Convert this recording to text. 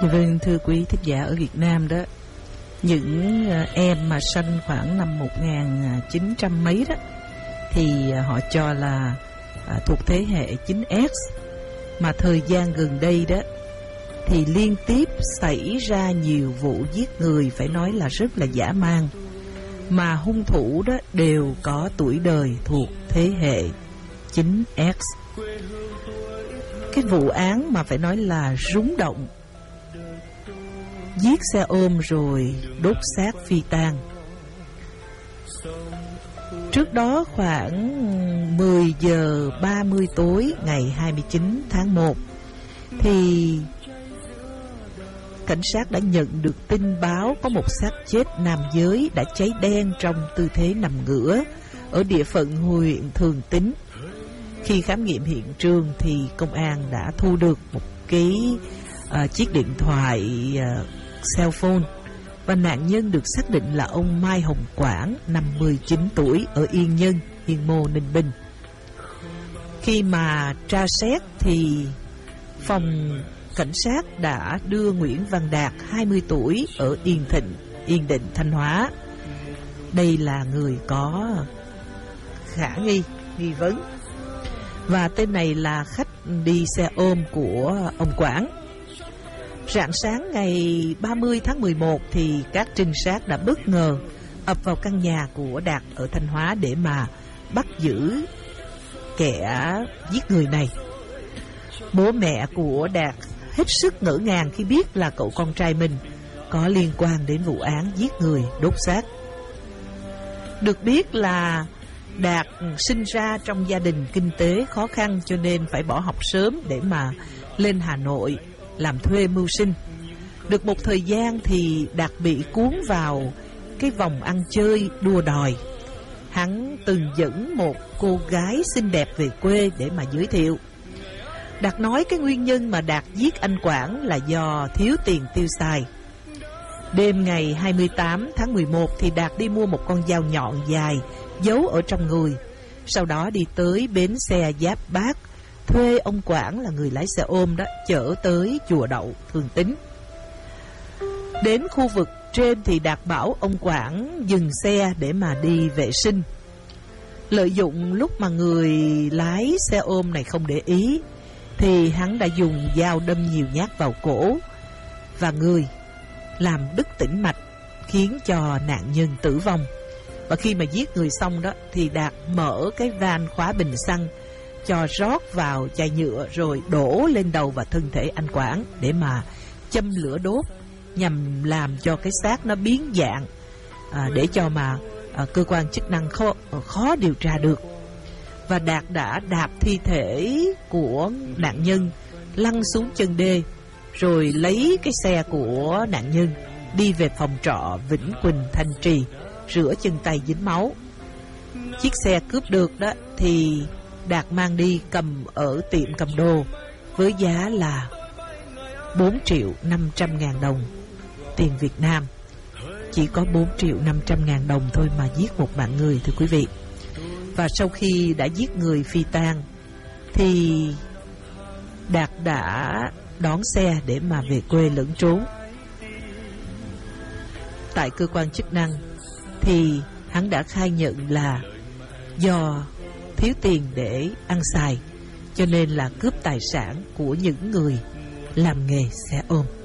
Vâng, thưa quý thính giả ở Việt Nam đó, những em mà sinh khoảng năm 1900 mấy đó thì họ cho là thuộc thế hệ 9X. Mà thời gian gần đây đó thì liên tiếp xảy ra nhiều vụ giết người phải nói là rất là dã man, mà hung thủ đó đều có tuổi đời thuộc thế hệ 9X. Cái vụ án mà phải nói là rúng động, giết xe ôm rồi đốt xác phi tang. Trước đó khoảng 10 giờ 30 tối ngày 29 tháng 1 thì cảnh sát đã nhận được tin báo có một xác chết nam giới đã cháy đen trong tư thế nằm ngửa ở địa phận huyện Thường Tín. Khi khám nghiệm hiện trường thì công an đã thu được một cái chiếc điện thoại cell phone, và nạn nhân được xác định là ông Mai Hồng Quảng, 59 tuổi, ở Yên Nhân, Yên Mô, Ninh Bình. Khi mà tra xét thì phòng cảnh sát đã đưa Nguyễn Văn Đạt, 20 tuổi, ở Yên Thịnh, Yên Định, Thanh Hóa. Đây là người có khả nghi, nghi vấn. Và tên này là khách đi xe ôm của ông Quảng. Rạng sáng ngày 30 tháng 11 thì các trinh sát đã bất ngờ ập vào căn nhà của Đạt ở Thanh Hóa để mà bắt giữ kẻ giết người này. Bố mẹ của Đạt hết sức ngỡ ngàng khi biết là cậu con trai mình có liên quan đến vụ án giết người đốt xác. Được biết là Đạt sinh ra trong gia đình kinh tế khó khăn, cho nên phải bỏ học sớm để mà lên Hà Nội làm thuê mưu sinh. Được một thời gian thì Đạt bị cuốn vào cái vòng ăn chơi đua đòi. Hắn từng dẫn một cô gái xinh đẹp về quê để mà giới thiệu. Đạt nói cái nguyên nhân mà Đạt giết anh Quảng là do thiếu tiền tiêu xài. Đêm ngày 28 tháng 11 thì Đạt đi mua một con dao nhọn dài giấu ở trong người. Sau đó đi tới bến xe Giáp Bát, thuê ông Quảng là người lái xe ôm đó chở tới chùa Đậu, Thường Tín. Đến khu vực trên thì Đạt bảo ông Quảng dừng xe để mà đi vệ sinh. Lợi dụng lúc mà người lái xe ôm này không để ý thì hắn đã dùng dao đâm nhiều nhát vào cổ và người, làm đứt tĩnh mạch, khiến cho nạn nhân tử vong. Và khi mà giết người xong đó thì Đạt mở cái van khóa bình xăng, cho rót vào chai nhựa rồi đổ lên đầu và thân thể anh Quảng để mà châm lửa đốt, nhằm làm cho cái xác nó biến dạng, để cho mà cơ quan chức năng khó điều tra được. Và Đạt đã đạp thi thể của nạn nhân lăn xuống chân đê, rồi lấy cái xe của nạn nhân đi về phòng trọ Vĩnh Quỳnh, Thanh Trì, rửa chân tay dính máu. Chiếc xe cướp được đó thì Đạt mang đi cầm ở tiệm cầm đồ với giá là 4.500.000 đồng tiền Việt Nam. Chỉ có 4.500.000 đồng thôi mà giết một mạng người, thưa quý vị. Và sau khi đã giết người phi tang thì Đạt đã đón xe để mà về quê lẫn trốn. Tại cơ quan chức năng thì hắn đã khai nhận là do thiếu tiền để ăn xài, cho nên là cướp tài sản của những người làm nghề xe ôm.